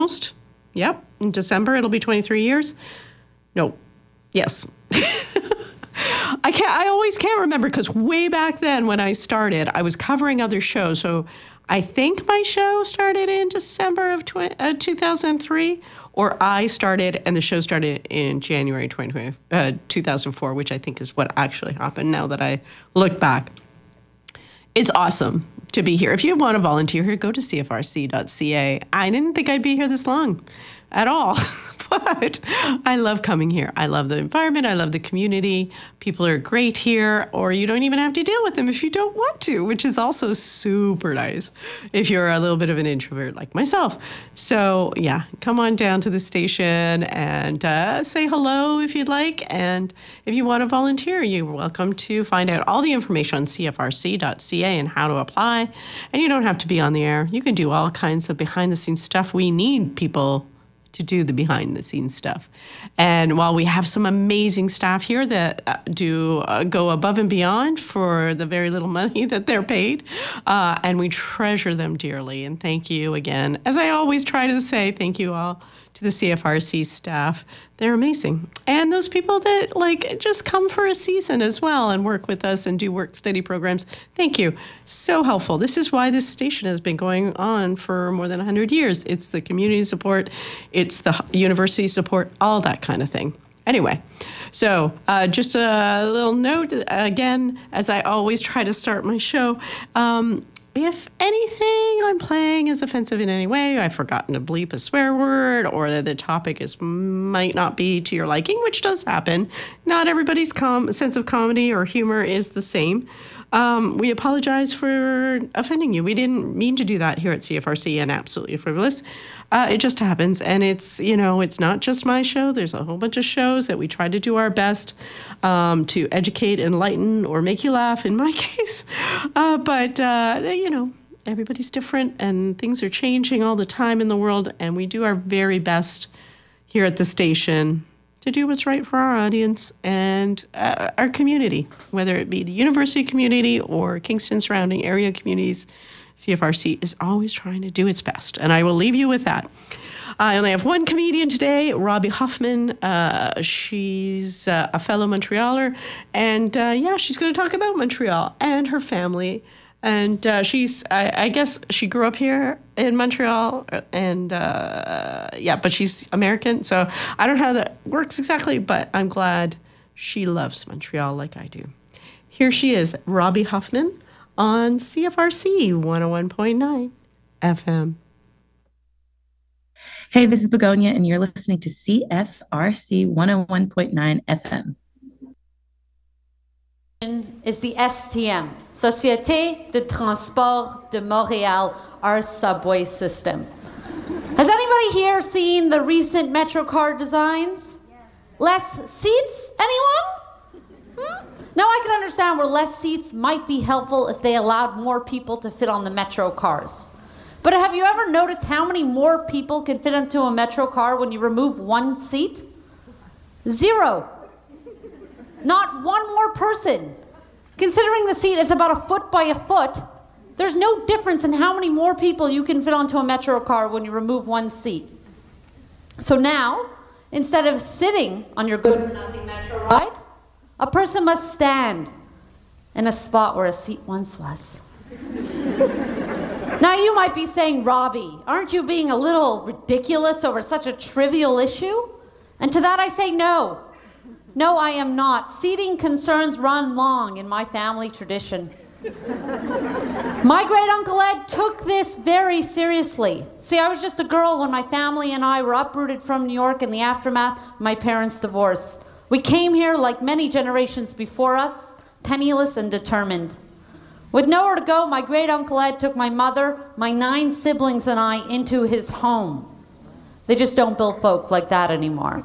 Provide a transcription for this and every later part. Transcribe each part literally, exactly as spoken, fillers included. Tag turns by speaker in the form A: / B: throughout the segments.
A: almost. Yep. In December, it'll be twenty-three years. No. Yes. I can't, I always can't remember because way back then when I started, I was covering other shows. So I think my show started in December of tw- uh, two thousand three, or I started and the show started in January twenty twenty, uh, two thousand four, which I think is what actually happened now that I look back. It's awesome to be here. If you want to volunteer here, go to C F R C dot C A. I didn't think I'd be here this long at all, but I love coming here. I love the environment. I love the community. People are great here, or you don't even have to deal with them if you don't want to, which is also super nice if you're a little bit of an introvert like myself. So yeah, come on down to the station and uh, say hello if you'd like. And if you want to volunteer, you're welcome to find out all the information on C F R C dot C A and how to apply. And you don't have to be on the air. You can do all kinds of behind the scenes stuff. We need people to do the behind the scenes stuff. And while we have some amazing staff here that uh, do uh, go above and beyond for the very little money that they're paid, uh, and we treasure them dearly. And thank you again. As I always try to say, thank you all to the C F R C staff. They're amazing. And those people that like just come for a season as well and work with us and do work study programs. Thank you. So helpful. This is why this station has been going on for more than one hundred years. It's the community support, it's the university support, all that kind of thing. Anyway, so uh, just a little note, again, as I always try to start my show, um, if anything I'm playing is offensive in any way, I've forgotten to bleep a swear word, or that the topic is might not be to your liking, which does happen. Not everybody's com- sense of comedy or humor is the same. Um, we apologize for offending you. We didn't mean to do that here at C F R C, and absolutely frivolous. Uh, it just happens, and it's, you know, it's not just my show. There's a whole bunch of shows that we try to do our best um, to educate, enlighten, or make you laugh, in my case. Uh, but, uh, you know, everybody's different, and things are changing all the time in the world, and we do our very best here at the station to do what's right for our audience and uh, our community, whether it be the university community or Kingston surrounding area communities. C F R C is always trying to do its best, and I will leave you with that. I only have one comedian today, Robbie Hoffman. Uh, she's uh, a fellow Montrealer, and uh, yeah, she's going to talk about Montreal and her family. And uh, she's, I, I guess she grew up here in Montreal, and uh, yeah, but she's American, so I don't know how that works exactly, but I'm glad she loves Montreal like I do. Here she is, Robbie Hoffman, on C F R C one oh one point nine F M.
B: Hey, this is Begonia, and you're listening to C F R C one oh one point nine F M.
C: Is the S T M, Société de Transport de Montréal, our subway system. Has anybody here seen the recent MetroCard designs? Yeah. Less seats, anyone? Hmm? Now I can understand where less seats might be helpful if they allowed more people to fit on the Metro cars. But have you ever noticed how many more people can fit into a Metro car when you remove one seat? Zero. Not one more person. Considering the seat is about a foot by a foot, there's no difference in how many more people you can fit onto a Metro car when you remove one seat. So now, instead of sitting on your good-for-nothing Metro ride, a person must stand in a spot where a seat once was. Now you might be saying, Robbie, aren't you being a little ridiculous over such a trivial issue? And to that I say no. No, I am not. Seating concerns run long in my family tradition. My great-uncle Ed took this very seriously. See, I was just a girl when my family and I were uprooted from New York in the aftermath of my parents' divorce. We came here, like many generations before us, penniless and determined. With nowhere to go, my great-uncle Ed took my mother, my nine siblings, and I into his home. They just don't build folk like that anymore.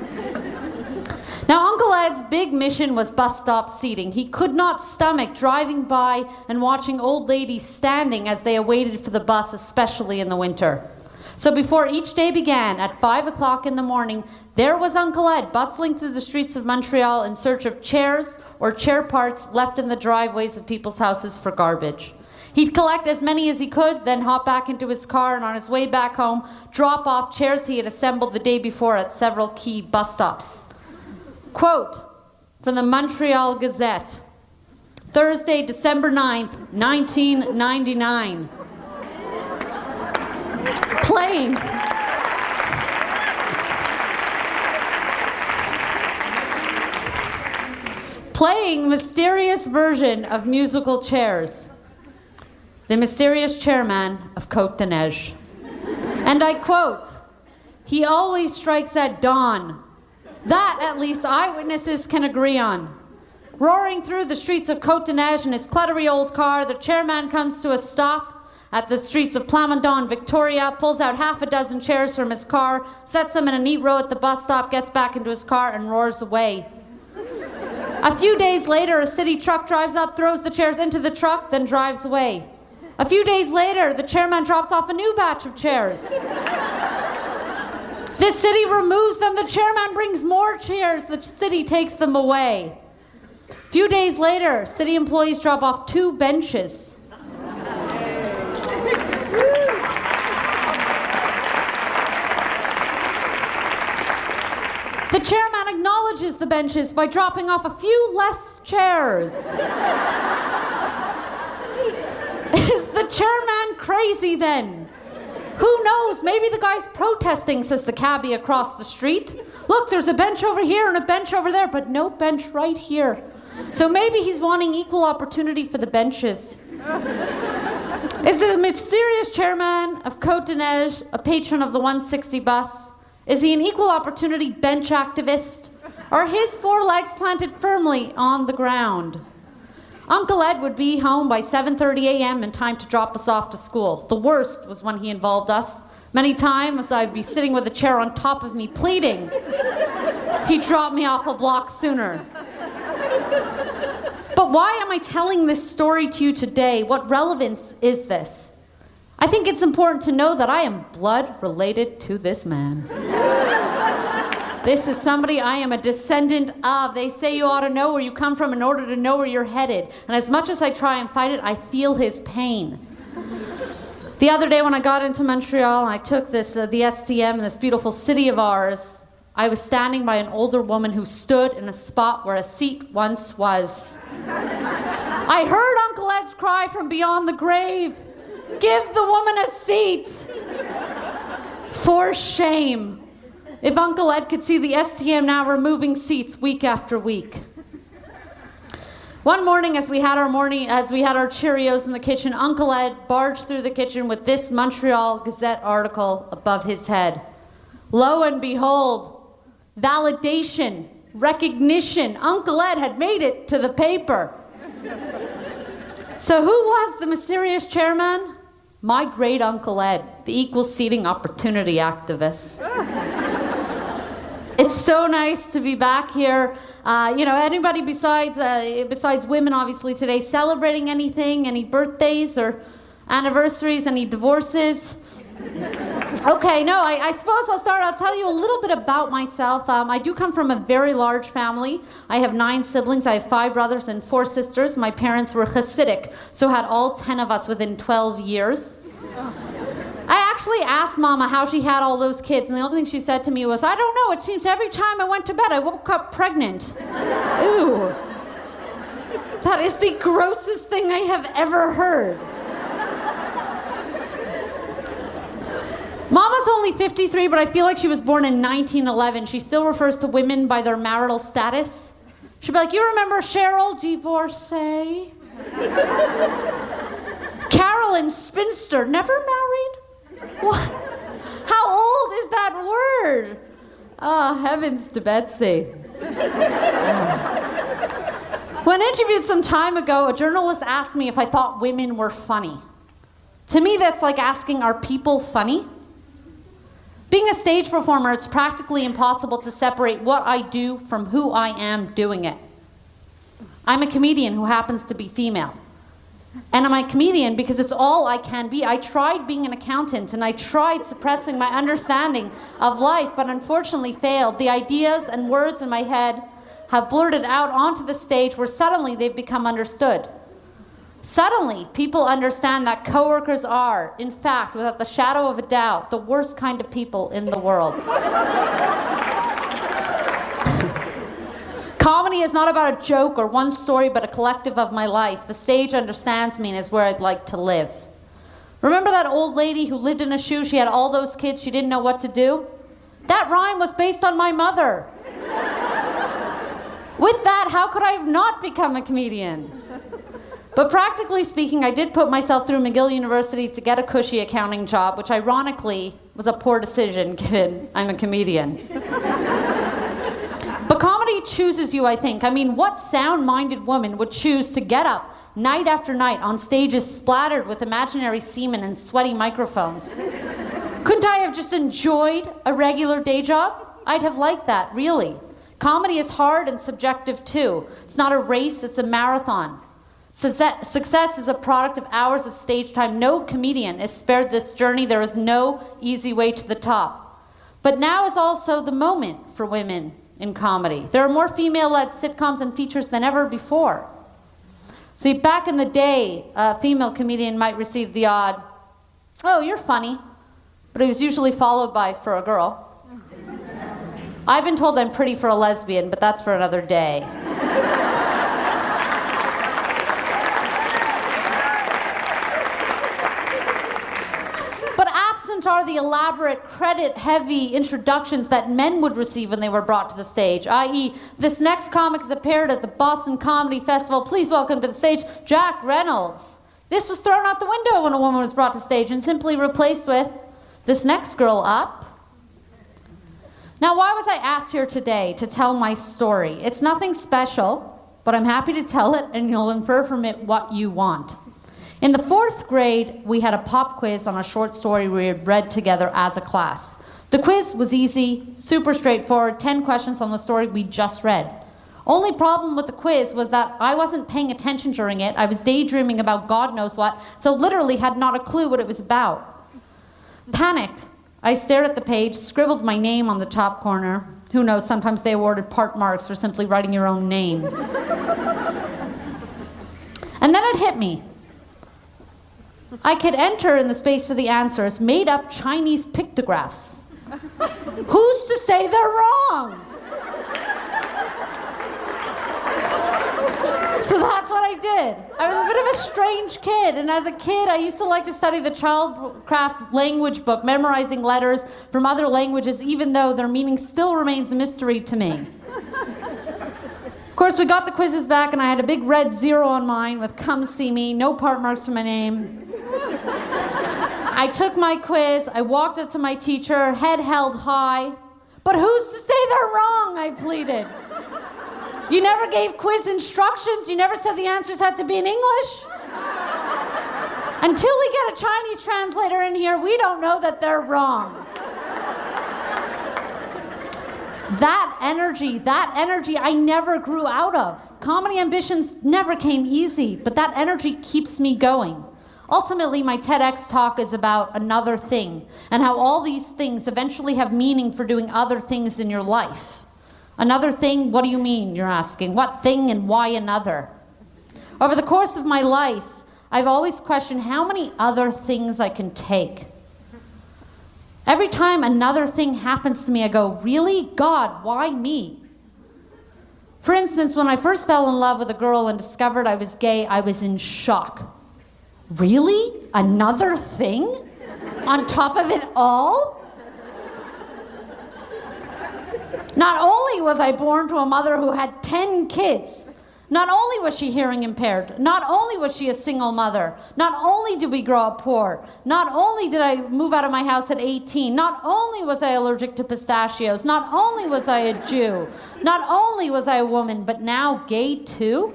C: Now, Uncle Ed's big mission was bus stop seating. He could not stomach driving by and watching old ladies standing as they awaited for the bus, especially in the winter. So before each day began, at five o'clock in the morning, there was Uncle Ed bustling through the streets of Montreal in search of chairs or chair parts left in the driveways of people's houses for garbage. He'd collect as many as he could, then hop back into his car, and on his way back home, drop off chairs he had assembled the day before at several key bus stops. Quote from the Montreal Gazette, Thursday, December ninth, nineteen ninety-nine. Playing. Playing mysterious version of musical chairs. The mysterious chairman of Côte de Neige. And I quote, he always strikes at dawn. That, at least, eyewitnesses can agree on. Roaring through the streets of Côte de Neige in his cluttery old car, the chairman comes to a stop at the streets of Plamondon, Victoria, pulls out half a dozen chairs from his car, sets them in a neat row at the bus stop, gets back into his car, and roars away. A few days later, a city truck drives up, throws the chairs into the truck, then drives away. A few days later, the chairman drops off a new batch of chairs. The city removes them, the chairman brings more chairs, the city takes them away. A few days later, city employees drop off two benches. The chairman acknowledges the benches by dropping off a few less chairs. Is the chairman crazy then? Who knows? Maybe the guy's protesting, says the cabbie across the street. Look, there's a bench over here and a bench over there, but no bench right here. So maybe he's wanting equal opportunity for the benches. Is the mysterious chairman of Côte de Neige a patron of the one sixty bus? Is he an equal opportunity bench activist? Or are his four legs planted firmly on the ground? Uncle Ed would be home by seven thirty a.m. in time to drop us off to school. The worst was when he involved us. Many times I'd be sitting with a chair on top of me pleading. He'd drop me off a block sooner. But why am I telling this story to you today? What relevance is this? I think it's important to know that I am blood related to this man. This is somebody I am a descendant of. They say you ought to know where you come from in order to know where you're headed. And as much as I try and fight it, I feel his pain. The other day when I got into Montreal and I took this, uh, the S T M in this beautiful city of ours, I was standing by an older woman who stood in a spot where a seat once was. I heard Uncle Ed's cry from beyond the grave. Give the woman a seat. For shame. If Uncle Ed could see the S T M now removing seats week after week. One morning, as we had our morning, as we had our Cheerios in the kitchen, Uncle Ed barged through the kitchen with this Montreal Gazette article above his head. Lo and behold, validation, recognition. Uncle Ed had made it to the paper. So who was the mysterious chairman? My great Uncle Ed, the equal seating opportunity activist. It's so nice to be back here. Uh, you know, anybody besides uh, besides women, obviously, today celebrating anything, any birthdays or anniversaries, any divorces? Okay, no, I, I suppose I'll start. I'll tell you a little bit about myself. Um, I do come from a very large family. I have nine siblings. I have five brothers and four sisters. My parents were Hasidic, so had all ten of us within twelve years. I actually asked Mama how she had all those kids, and the only thing she said to me was, I don't know, it seems every time I went to bed, I woke up pregnant. Ooh. That is the grossest thing I have ever heard. Mama's only fifty-three, but I feel like she was born in nineteen eleven. She still refers to women by their marital status. She'll be like, you remember Cheryl, divorcee? Carolyn, spinster, never married? What? How old is that word? Ah, oh, heavens to Betsy. When interviewed some time ago, a journalist asked me if I thought women were funny. To me, that's like asking, are people funny? Being a stage performer, it's practically impossible to separate what I do from who I am doing it. I'm a comedian who happens to be female. And I'm a comedian because it's all I can be. I tried being an accountant and I tried suppressing my understanding of life, but unfortunately failed. The ideas and words in my head have blurted out onto the stage where suddenly they've become understood. Suddenly, people understand that coworkers are, in fact, without the shadow of a doubt, the worst kind of people in the world. Comedy is not about a joke or one story, but a collective of my life. The stage understands me and is where I'd like to live. Remember that old lady who lived in a shoe? She had all those kids, she didn't know what to do? That rhyme was based on my mother. With that, how could I have not become a comedian? But practically speaking, I did put myself through McGill University to get a cushy accounting job, which ironically was a poor decision given I'm a comedian. But comedy chooses you, I think. I mean, what sound-minded woman would choose to get up night after night on stages splattered with imaginary semen and sweaty microphones? Couldn't I have just enjoyed a regular day job? I'd have liked that, really. Comedy is hard and subjective too. It's not a race, it's a marathon. Success is a product of hours of stage time. No comedian is spared this journey. There is no easy way to the top. But now is also the moment for women in comedy. There are more female-led sitcoms and features than ever before. See, back in the day, a female comedian might receive the odd, "Oh, you're funny," but it was usually followed by, "For a girl." I've been told I'm pretty for a lesbian, but that's for another day. Absent are the elaborate, credit-heavy introductions that men would receive when they were brought to the stage, that is, this next comic has appeared at the Boston Comedy Festival. Please welcome to the stage, Jack Reynolds. This was thrown out the window when a woman was brought to stage and simply replaced with, "This next girl up." Now, why was I asked here today to tell my story? It's nothing special, but I'm happy to tell it, and you'll infer from it what you want. In the fourth grade, we had a pop quiz on a short story we had read together as a class. The quiz was easy, super straightforward, ten questions on the story we just read. Only problem with the quiz was that I wasn't paying attention during it. I was daydreaming about God knows what, so literally had not a clue what it was about. Panicked, I stared at the page, scribbled my name on the top corner. Who knows, sometimes they awarded part marks for simply writing your own name. And then it hit me. I could enter in the space for the answers made-up Chinese pictographs. Who's to say they're wrong? So that's what I did. I was a bit of a strange kid, and as a kid, I used to like to study the Childcraft language book, memorizing letters from other languages, even though their meaning still remains a mystery to me. Of course, we got the quizzes back, and I had a big red zero on mine with "Come see me," no part marks for my name. I took my quiz, I walked up to my teacher, head held high. "But who's to say they're wrong?" I pleaded. "You never gave quiz instructions, you never said the answers had to be in English. Until we get a Chinese translator in here, we don't know that they're wrong." That energy, that energy I never grew out of. Comedy ambitions never came easy, but that energy keeps me going. Ultimately, my TEDx talk is about another thing, and how all these things eventually have meaning for doing other things in your life. Another thing, what do you mean, you're asking? What thing and why another? Over the course of my life, I've always questioned how many other things I can take. Every time another thing happens to me, I go, really? God, why me? For instance, when I first fell in love with a girl and discovered I was gay, I was in shock. Really? Another thing? On top of it all? Not only was I born to a mother who had ten kids, not only was she hearing impaired, not only was she a single mother, not only did we grow up poor, not only did I move out of my house at eighteen, not only was I allergic to pistachios, not only was I a Jew, not only was I a woman, but now gay too?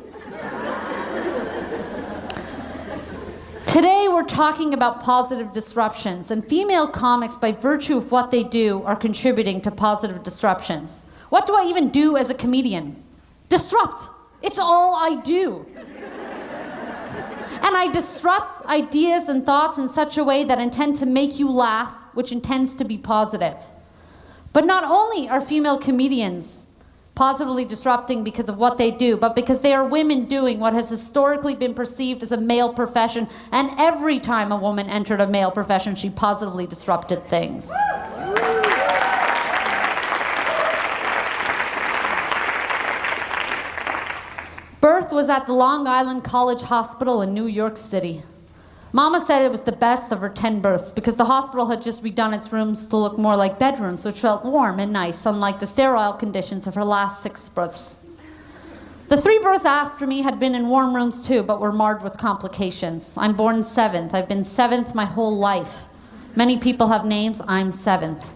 C: Today we're talking about positive disruptions, and female comics, by virtue of what they do, are contributing to positive disruptions. What do I even do as a comedian? Disrupt. It's all I do. And I disrupt ideas and thoughts in such a way that intend to make you laugh, which intends to be positive. But not only are female comedians positively disrupting because of what they do, but because they are women doing what has historically been perceived as a male profession, and every time a woman entered a male profession, she positively disrupted things. Birth was at the Long Island College Hospital in New York City. Mama said it was the best of her ten births because the hospital had just redone its rooms to look more like bedrooms, which felt warm and nice, unlike the sterile conditions of her last six births. The three births after me had been in warm rooms too, but were marred with complications. I'm born seventh. I've been seventh my whole life. Many people have names. I'm seventh.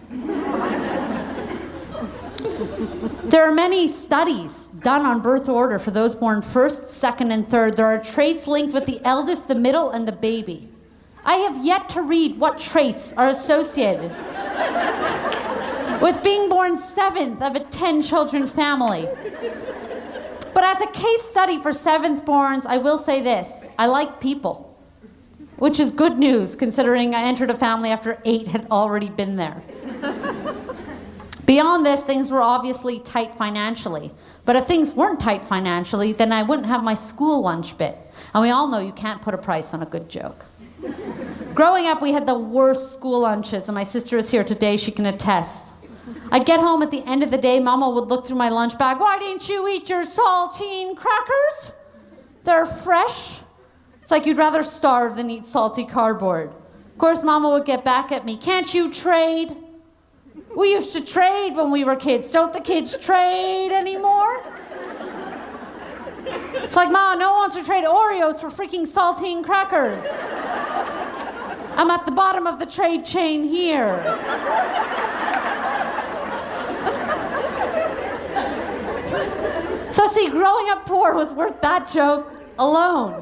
C: There are many studies done on birth order for those born first, second, and third. There are traits linked with the eldest, the middle, and the baby. I have yet to read what traits are associated with being born seventh of a ten children family. But as a case study for seventh borns, I will say this: I like people, which is good news considering I entered a family after eight had already been there. Beyond this, things were obviously tight financially. But if things weren't tight financially, then I wouldn't have my school lunch bit. And we all know you can't put a price on a good joke. Growing up, we had the worst school lunches, and my sister is here today, she can attest. I'd get home at the end of the day, Mama would look through my lunch bag. Why didn't you eat your saltine crackers? They're fresh. It's like you'd rather starve than eat salty cardboard. Of course, Mama would get back at me. Can't you trade? We used to trade when we were kids. Don't the kids trade anymore? It's like, Ma, no one wants to trade Oreos for freaking saltine crackers. I'm at the bottom of the trade chain here. So see, growing up poor was worth that joke alone.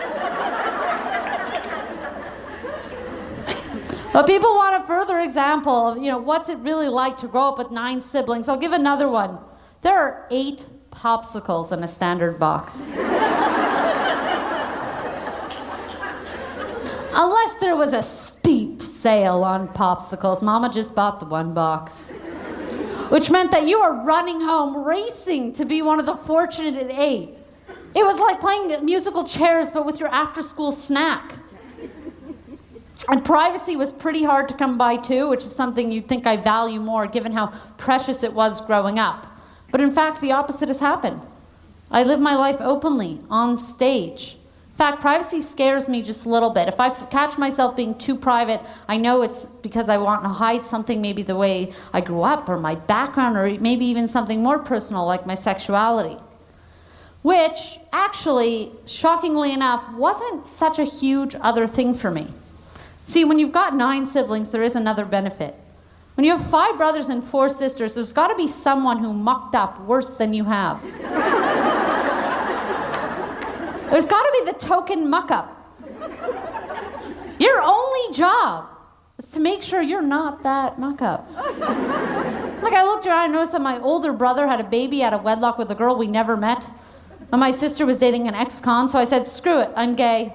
C: But people want a further example of, you know, what's it really like to grow up with nine siblings. I'll give another one. There are eight popsicles in a standard box. Unless there was a steep sale on popsicles. Mama just bought the one box. Which meant that you were running home racing to be one of the fortunate eight. It was like playing musical chairs, but with your after-school snack. And privacy was pretty hard to come by too, which is something you'd think I value more given how precious it was growing up. But in fact, the opposite has happened. I live my life openly, on stage. In fact, privacy scares me just a little bit. If I catch myself being too private, I know it's because I want to hide something, maybe the way I grew up or my background, or maybe even something more personal like my sexuality. Which, actually, shockingly enough, wasn't such a huge other thing for me. See, when you've got nine siblings, there is another benefit. When you have five brothers and four sisters, there's got to be someone who mucked up worse than you have. There's got to be the token muck-up. Your only job is to make sure you're not that muck-up. Like, I looked around and noticed that my older brother had a baby out of wedlock with a girl we never met. And my sister was dating an ex-con, so I said, screw it, I'm gay.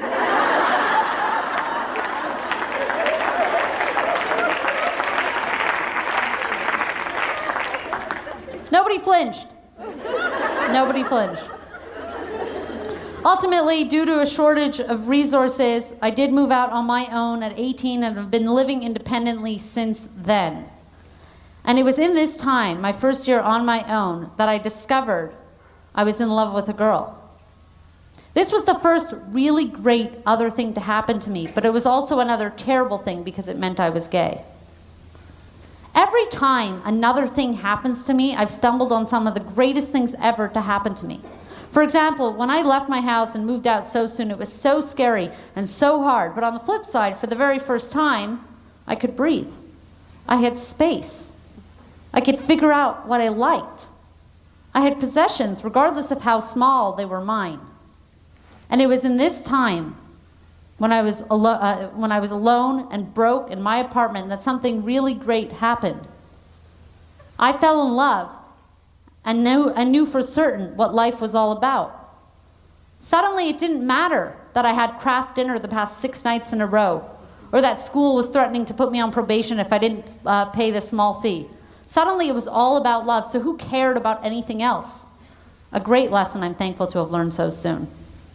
C: Nobody flinched. Nobody flinched. Ultimately, due to a shortage of resources, I did move out on my own at eighteen and have been living independently since then. And it was in this time, my first year on my own, that I discovered I was in love with a girl. This was the first really great other thing to happen to me, but it was also another terrible thing because it meant I was gay. Every time another thing happens to me, I've stumbled on some of the greatest things ever to happen to me. For example, when I left my house and moved out so soon, it was so scary and so hard. But on the flip side, for the very first time, I could breathe. I had space. I could figure out what I liked. I had possessions, regardless of how small they were mine. And it was in this time, when I was alo- uh, when I was alone and broke in my apartment, that something really great happened. I fell in love and knew, and knew for certain what life was all about. Suddenly, it didn't matter that I had Kraft dinner the past six nights in a row, or that school was threatening to put me on probation if I didn't uh, pay the small fee. Suddenly it was all about love, so who cared about anything else? A great lesson I'm thankful to have learned so soon.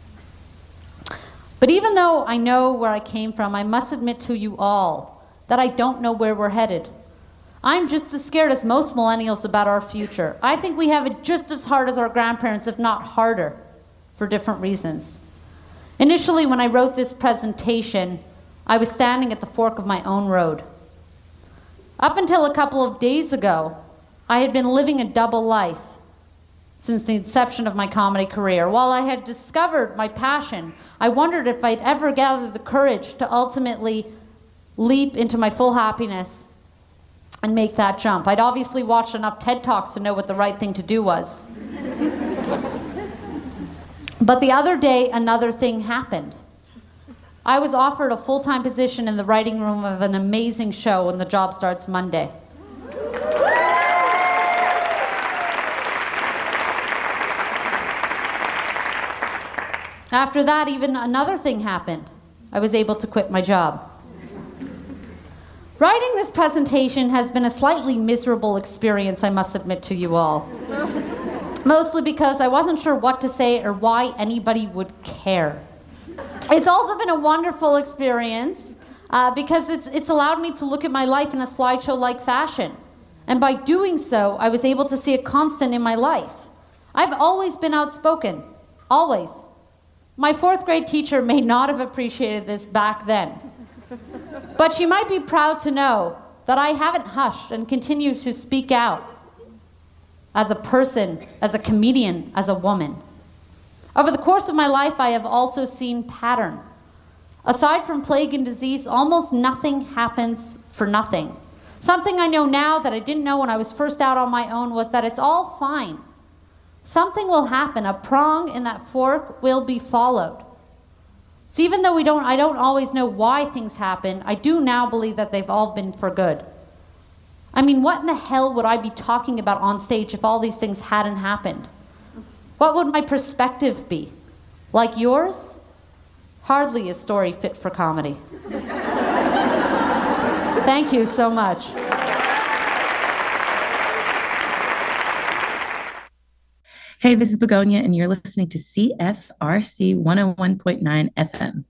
C: But even though I know where I came from, I must admit to you all that I don't know where we're headed. I'm just as scared as most millennials about our future. I think we have it just as hard as our grandparents, if not harder, for different reasons. Initially, when I wrote this presentation, I was standing at the fork of my own road. Up until a couple of days ago, I had been living a double life since the inception of my comedy career. While I had discovered my passion, I wondered if I'd ever gather the courage to ultimately leap into my full happiness and make that jump. I'd obviously watched enough TED Talks to know what the right thing to do was. But the other day, another thing happened. I was offered a full-time position in the writing room of an amazing show, and the job starts Monday. After that, even another thing happened. I was able to quit my job. Writing this presentation has been a slightly miserable experience, I must admit to you all. Mostly because I wasn't sure what to say or why anybody would care. It's also been a wonderful experience uh, because it's, it's allowed me to look at my life in a slideshow-like fashion. And by doing so, I was able to see a constant in my life. I've always been outspoken, always. My fourth grade teacher may not have appreciated this back then. But she might be proud to know that I haven't hushed and continue to speak out as a person, as a comedian, as a woman. Over the course of my life, I have also seen pattern. Aside from plague and disease, almost nothing happens for nothing. Something I know now that I didn't know when I was first out on my own was that it's all fine. Something will happen. A prong in that fork will be followed. So even though we don't, I don't always know why things happen, I do now believe that they've all been for good. I mean, what in the hell would I be talking about on stage if all these things hadn't happened? What would my perspective be? Like yours? Hardly a story fit for comedy. Thank you so much.
B: Hey, this is Begonia, and you're listening to C F R C one oh one point nine F M.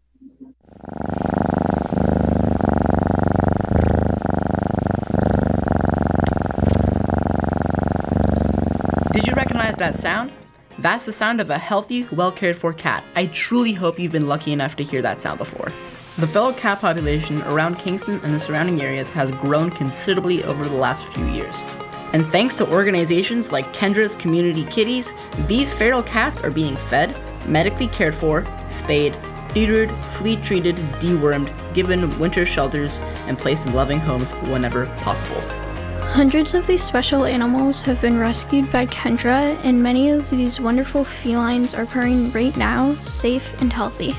D: Did you recognize that sound? That's the sound of a healthy, well-cared-for cat. I truly hope you've been lucky enough to hear that sound before. The feral cat population around Kingston and the surrounding areas has grown considerably over the last few years. And thanks to organizations like Kendra's Community Kitties, these feral cats are being fed, medically cared for, spayed, neutered, flea-treated, dewormed, given winter shelters, and placed in loving homes whenever possible.
E: Hundreds of these special animals have been rescued by Kendra, and many of these wonderful felines are purring right now, safe and healthy.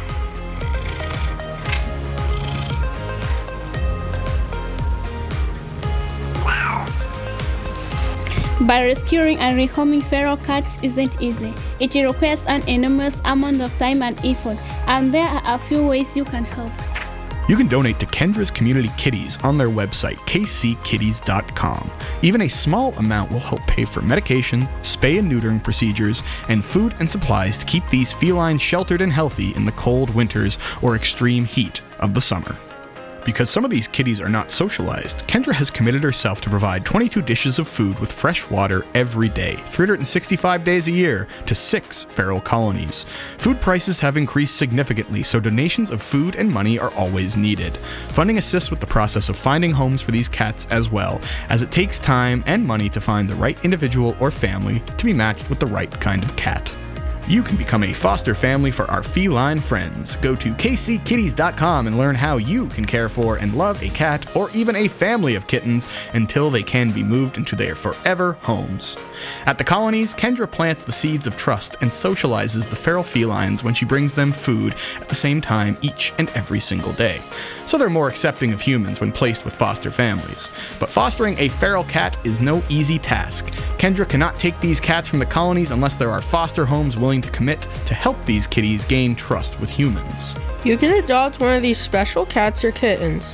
F: But rescuing and rehoming feral cats isn't easy. It requires an enormous amount of time and effort, and there are a few ways you can help.
G: You can donate to Kendra's Community Kitties on their website, k c kitties dot com. Even a small amount will help pay for medication, spay and neutering procedures, and food and supplies to keep these felines sheltered and healthy in the cold winters or extreme heat of the summer. Because some of these kitties are not socialized, Kendra has committed herself to provide twenty-two dishes of food with fresh water every day, three hundred sixty-five days a year, to six feral colonies. Food prices have increased significantly, so donations of food and money are always needed. Funding assists with the process of finding homes for these cats as well, as it takes time and money to find the right individual or family to be matched with the right kind of cat. You can become a foster family for our feline friends. Go to k c kitties dot com and learn how you can care for and love a cat or even a family of kittens until they can be moved into their forever homes. At the colonies, Kendra plants the seeds of trust and socializes the feral felines when she brings them food at the same time each and every single day. So they're more accepting of humans when placed with foster families. But fostering a feral cat is no easy task. Kendra cannot take these cats from the colonies unless there are foster homes willing to commit to help these kitties gain trust with humans.
H: You can adopt one of these special cats or kittens.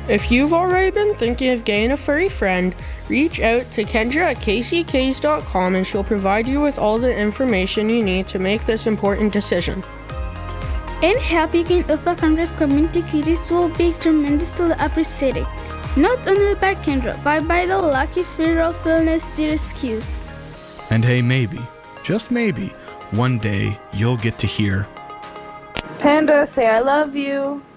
H: If you've already been thinking of getting a furry friend, reach out to Kendra at k c kitties dot com and she'll provide you with all the information you need to make this important decision.
F: Any help you can offer Congress community kitties will be tremendously appreciated, not only by Kendra, but by the lucky feral fairness she rescues.
G: And hey, maybe, just maybe, one day you'll get to hear
I: Panda, say I love you.